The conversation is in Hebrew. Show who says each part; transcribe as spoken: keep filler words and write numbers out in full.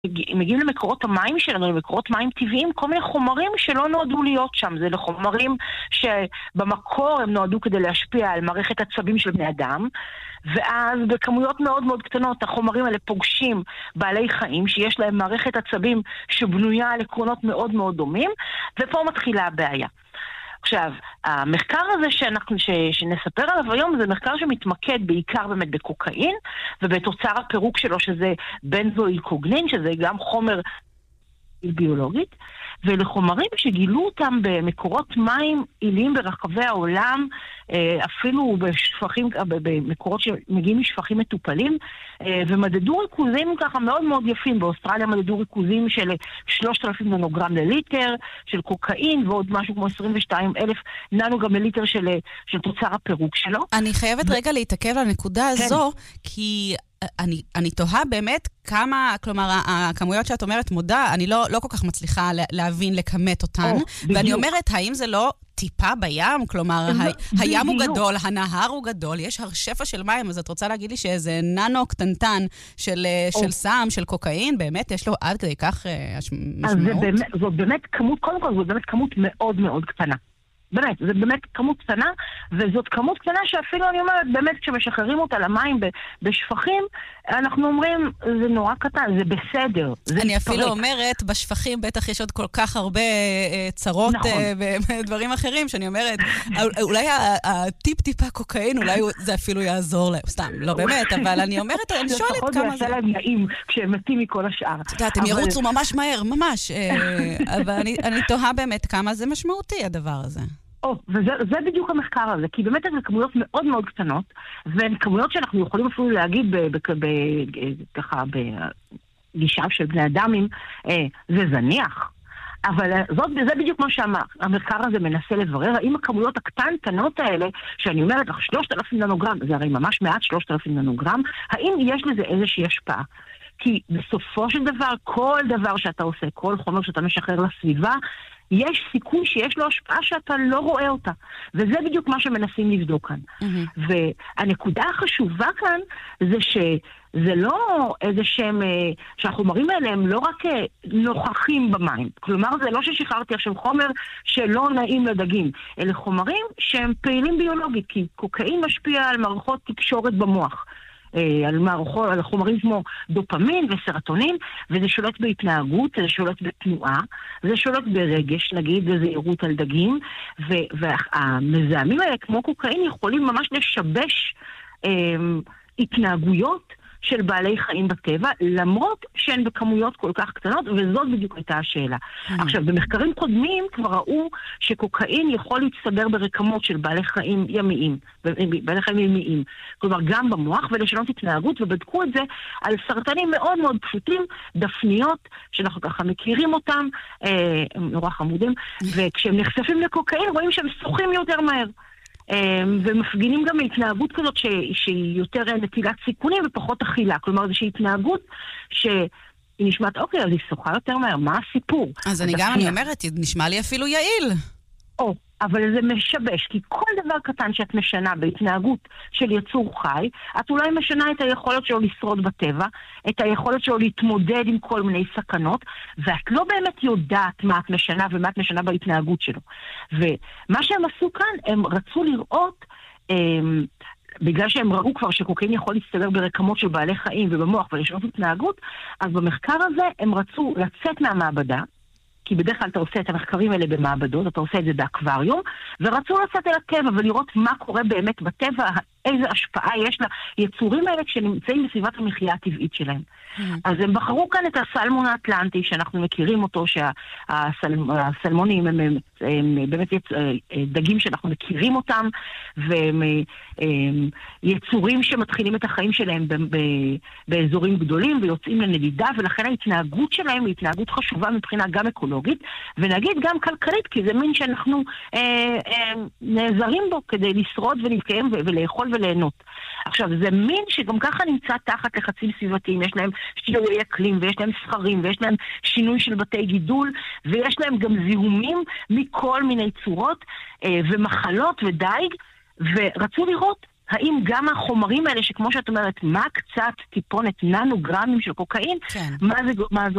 Speaker 1: מגיעים למקורות המים שלנו, למקורות מים טבעיים, כל מיני חומרים שלא נועדו להיות שם. זה לחומרים שבמקור הם נועדו כדי להשפיע על מערכת עצבים של בני אדם, ואז בכמויות מאוד מאוד קטנות החומרים האלה פוגשים בעלי חיים שיש להם מערכת עצבים שבנויה על עקרונות מאוד מאוד דומים, ופה מתחילה הבעיה. עכשיו, המחקר הזה שאנחנו, ש, שנספר עליו היום זה מחקר שמתמקד בעיקר באמת בקוקאין ובתוצר הפירוק שלו שזה בנזואילקוגלין, שזה גם חומר ביולוגית, ולחומרים שגילו אותם במקורות מים עיליים ברחבי העולם, אפילו בשפכים, במקורות שמגיעים משפכים מטופלים, ומדדו ריכוזים ככה מאוד מאוד יפים. באוסטרליה מדדו ריכוזים של שלושת אלפים ננוגרם לליטר של קוקאין, ועוד משהו כמו עשרים ושתיים אלף ננוגרם לליטר של, של תוצר הפירוק שלו.
Speaker 2: אני חייבת ו... רגע להתעכב על הנקודה כן. הזו, כי אני, אני תוהה באמת כמה, כלומר, הכמויות שאת אומרת מודע, אני לא, לא כל כך מצליחה להבין, לכמת אותן, או, ואני אומרת, האם זה לא טיפה בים? כלומר, ה- הים הוא גדול, הנהר הוא גדול, יש הרשפה של מים, אז את רוצה להגיד לי שאיזה ננו קטנטן של, של סם, של קוקאין, באמת יש לו עד כדי כך משמעות?
Speaker 1: זאת באמת כמות, קודם כל, זאת באמת כמות מאוד מאוד קטנה. באמת, זה באמת כמות קטנה, וזאת כמות קטנה שאפילו אני אומרת, באמת כשמשחררים אותה למים בשפכים, אנחנו אומרים, זה נורא קטן, זה בסדר. זה
Speaker 2: אני אפילו
Speaker 1: פרק.
Speaker 2: אומרת, בשפכים בטח יש עוד כל כך הרבה צרות נכון. ודברים אחרים, שאני אומרת, אולי הטיפ-טיפה קוקאין, אולי זה אפילו יעזור להם. סתם, לא באמת, אבל אני אומרת, אני שואלת כמה זה.
Speaker 1: לפחות זה יעשה להם נעים כשהם מתים מכל השאר.
Speaker 2: את יודעת, הם ירוצו ממש מהר, ממש. אבל אני תוהה באמת כמה זה משמעותי, הדבר הזה.
Speaker 1: או, וזה זה בדיוק המחקר הזה, כי באמת זה כמויות מאוד מאוד קטנות, והן כמויות שאנחנו יכולים אפילו להגיד ב, ב, ב, ככה בגישה של בני אדמים, אה, זה זניח. אבל זאת, זה בדיוק מה שהמחקר הזה מנסה לברר, האם הכמויות הקטנטנות האלה, שאני אומרת לך שלושת אלפים ננוגרם, זה הרי ממש מעט שלושת אלפים ננוגרם, האם יש לזה איזושהי השפעה? כי בסופו של דבר, כל דבר שאתה עושה, כל חומר שאתה משחרר לסביבה, יש סיכוי שיש לו השפעה שאתה לא רואה אותה. וזה בדיוק מה שמנסים לבדוק כאן. Mm-hmm. והנקודה החשובה כאן זה שזה לא איזה שהם, שהחומרים האלה הם לא רק נוכחים במים. כלומר, זה לא ששחררתי עכשיו חומר שלא נעים לדגים, אלה חומרים שהם פעילים ביולוגית, כי קוקאין משפיע על מערכות תקשורת במוח. על מערכות, על חומרים כמו דופמין וסרטונין, וזה שולט בהתנהגות, זה שולט בתנועה, זה שולט ברגש, נגיד, בזהירות על דגים, והמזהמים האלה, כמו קוקאין, יכולים ממש לשבש אה, התנהגויות של בעלי חיים בטבע, למרות שהן בכמויות כל כך קטנות, וזאת בדיוק הייתה השאלה. Mm-hmm. עכשיו, במחקרים קודמים כבר ראו שקוקאין יכול להצטבר ברקמות של בעלי חיים ימיים, בעלי חיים ימיים, כלומר גם במוח, ולשנות התנהגות, ובדקו את זה על סרטנים מאוד מאוד פשוטים, דפניות, שאנחנו ככה מכירים אותם, אה, נורא חמודים, וכשהם נחשפים לקוקאין, רואים שהם שוחים יותר מהר. ומפגינים גם התנהגות כזאת שהיא יותר נטילת סיכונים ופחות אכילה. כלומר, זו התנהגות שהיא נשמעת, אוקיי, אז היא שוחה יותר מהר, מה הסיפור?
Speaker 2: אז אני גם, אני אומרת, נשמע לי אפילו יעיל.
Speaker 1: או, אבל זה משבש, כי כל דבר קטן שאת משנה בהתנהגות של יצור חי, את אולי משנה את היכולת שלו לשרוד בטבע, את היכולת שלו להתמודד עם כל מיני סכנות, ואת לא באמת יודעת מה את משנה ומה את משנה בהתנהגות שלו. ומה שהם עשו כאן, הם רצו לראות, הם, בגלל שהם ראו כבר שקוקאין יכול להסתדר ברקמות של בעלי חיים ובמוח ולשנות התנהגות, אז במחקר הזה הם רצו לצאת מהמעבדה, כי בדרך כלל אתה עושה את המחקרים האלה במעבדות, אתה עושה את זה באקווריום, ורצו לצאת אל הטבע ולראות מה קורה באמת בטבע, איזה השפעה יש ליצורים האלה כשנמצאים בסביבת המחיה הטבעית שלהם. Mm-hmm. אז הם בחרו כאן את הסלמון האטלנטי, שאנחנו מכירים אותו, שהסלמונים הם, הם, הם באמת דגים שאנחנו מכירים אותם, והם הם, יצורים שמתחילים את החיים שלהם ב, ב, באזורים גדולים ויוצאים לנדידה, ולכן ההתנהגות שלהם היא התנהגות חשובה מבחינה גם אקולוגית, ונגיד גם כלכלית, כי זה מין שאנחנו אה, אה, נעזרים בו כדי לשרוד ולהתקיים ולאכול וליהנות. עכשיו, זה מין שגם ככה נמצא תחת לחצים סביבתיים, יש להם שינוי אקלים, ויש להם סחרים, ויש להם שינוי של בתי גידול, ויש להם גם זיהומים מכל מיני צורות, אה, ומחלות ודייג, ורצו לראות האם גם החומרים האלה, שכמו שאת אומרת, מה קצת טיפונת ננוגרמים של קוקאין,
Speaker 2: כן.
Speaker 1: מה זה, מה זה